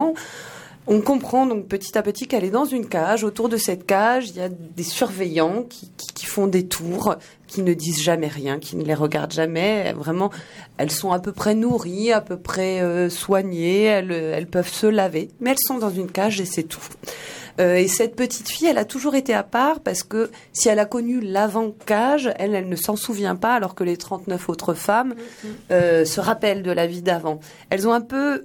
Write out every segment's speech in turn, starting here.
moment, on comprend donc petit à petit qu'elle est dans une cage. Autour de cette cage, il y a des surveillants qui font des tours, qui ne disent jamais rien, qui ne les regardent jamais. Vraiment, elles sont à peu près nourries, à peu près soignées, elles peuvent se laver, mais elles sont dans une cage et c'est tout. Et cette petite fille, elle a toujours été à part parce que si elle a connu l'avant-cage, elle ne s'en souvient pas, alors que les 39 autres femmes se rappellent de la vie d'avant. Elles ont un peu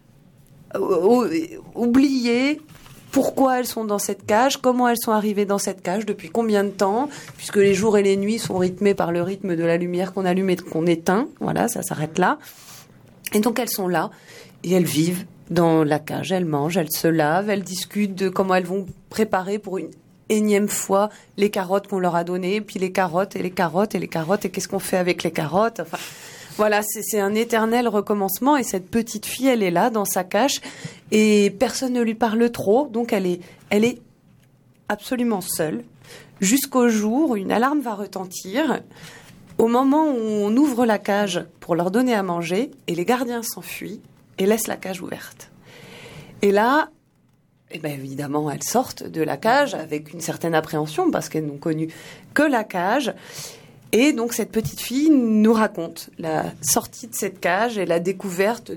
oublié pourquoi elles sont dans cette cage, comment elles sont arrivées dans cette cage, depuis combien de temps, puisque les jours et les nuits sont rythmés par le rythme de la lumière qu'on allume et qu'on éteint. Voilà, ça s'arrête là. Et donc elles sont là et elles vivent dans la cage, elles mangent, elles se lavent, elles discutent de comment elles vont préparer pour une énième fois les carottes qu'on leur a données, puis les carottes, et qu'est-ce qu'on fait avec les carottes. Enfin, voilà, c'est un éternel recommencement, et cette petite fille, elle est là, dans sa cage, et personne ne lui parle trop, donc elle est absolument seule, jusqu'au jour où une alarme va retentir, au moment où on ouvre la cage pour leur donner à manger, et les gardiens s'enfuient, et laissent la cage ouverte. Et là, évidemment, elles sortent de la cage avec une certaine appréhension, parce qu'elles n'ont connu que la cage. Et donc, cette petite fille nous raconte la sortie de cette cage et la découverte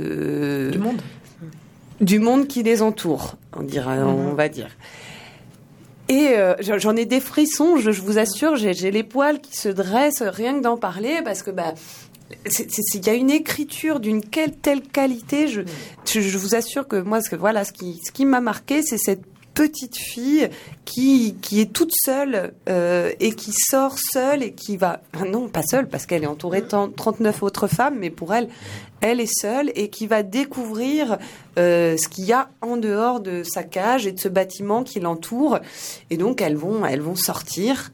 du monde qui les entoure, on va dire. Et j'en ai des frissons, je vous assure, j'ai les poils qui se dressent rien que d'en parler, parce que il y a une écriture d'une telle qualité. Je vous assure que moi, ce qui m'a marqué, c'est cette petite fille qui est toute seule et qui sort seule et qui va... Non, pas seule, parce qu'elle est entourée de 39 autres femmes, mais pour elle est seule et qui va découvrir ce qu'il y a en dehors de sa cage et de ce bâtiment qui l'entoure. Et donc, elles vont sortir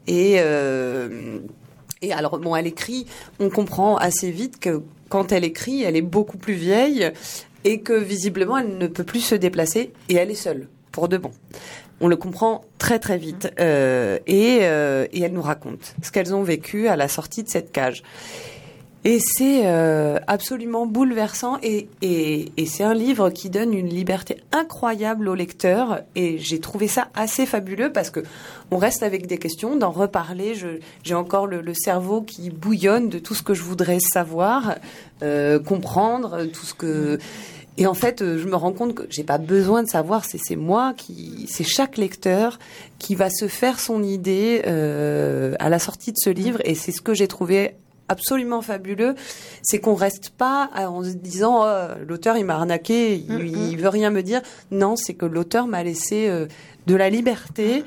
et alors, elle écrit, on comprend assez vite que quand elle écrit, elle est beaucoup plus vieille et que visiblement, elle ne peut plus se déplacer et elle est seule, pour de bon. On le comprend très très vite et elle nous raconte ce qu'elles ont vécu à la sortie de cette cage. Et c'est absolument bouleversant et c'est un livre qui donne une liberté incroyable au lecteur, et j'ai trouvé ça assez fabuleux parce que on reste avec des questions, d'en reparler. J'ai encore le cerveau qui bouillonne de tout ce que je voudrais savoir, comprendre, tout ce que... Et en fait, je me rends compte que j'ai pas besoin de savoir, c'est chaque lecteur qui va se faire son idée à la sortie de ce livre, et c'est ce que j'ai trouvé absolument fabuleux, c'est qu'on reste pas en se disant l'auteur il m'a arnaqué, il veut rien me dire. Non, c'est que l'auteur m'a laissé de la liberté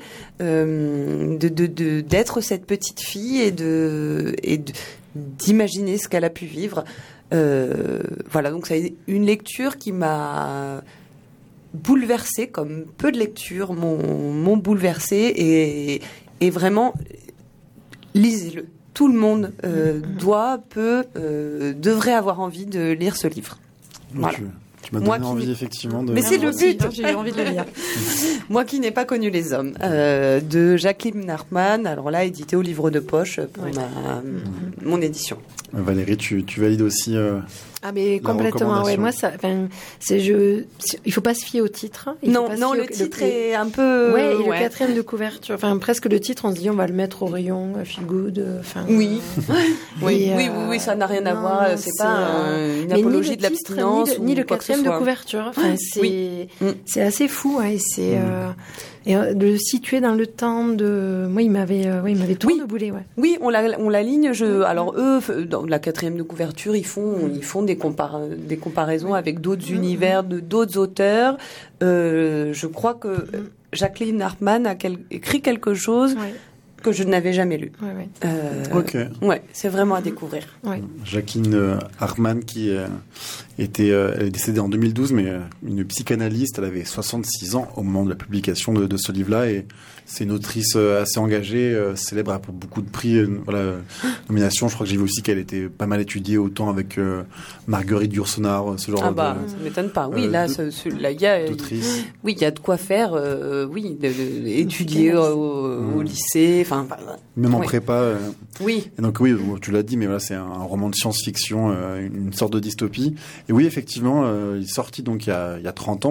d'être cette petite fille et d'imaginer ce qu'elle a pu vivre. Voilà, donc c'est une lecture qui m'a bouleversée, comme peu de lectures m'ont bouleversée, et vraiment lisez-le. Tout le monde devrait avoir envie de lire ce livre. Voilà. Tu m'as donné envie, effectivement. Mais c'est le but. J'ai eu envie de le lire. Moi qui n'ai pas connu les hommes, de Jacqueline Hartmann. Alors là, édité au livre de poche pour mon édition. Valérie, tu valides aussi Ah mais complètement, ouais. Moi, il faut pas se fier au titre. Non, le titre est un peu... Ouais, et le quatrième de couverture. Enfin, presque le titre, on se dit, on va le mettre au rayon, feel good. Oui, ça n'a rien à voir. C'est pas une apologie de l'abstinence. Ni le quatrième de couverture. Enfin, c'est assez fou, et c'est... Et de le situer dans le temps de... Moi, il m'avait tout reboulé, ouais. Oui, on l'aligne. Alors, eux, dans la quatrième de couverture, ils font des comparaisons avec d'autres univers, de d'autres auteurs. Je crois que Jacqueline Hartmann a écrit quelque chose que je n'avais jamais lu. Ok. Ouais, c'est vraiment à découvrir. Jacqueline Hartmann, qui elle est décédée en 2012, mais une psychanalyste. Elle avait 66 ans au moment de la publication de ce livre-là, et c'est une autrice assez engagée, célèbre pour beaucoup de prix, nominations. Je crois que j'ai vu aussi qu'elle était pas mal étudiée, autant avec Marguerite Yourcenar, ce genre ça m'étonne pas. Oui, là, il y a d'autrice. Oui, il y a de quoi faire. Étudier au lycée, enfin, même en prépa. Oui. Et donc tu l'as dit, mais voilà, c'est un roman de science-fiction, une sorte de dystopie. Et oui, effectivement, il est sorti donc il y a 30 ans.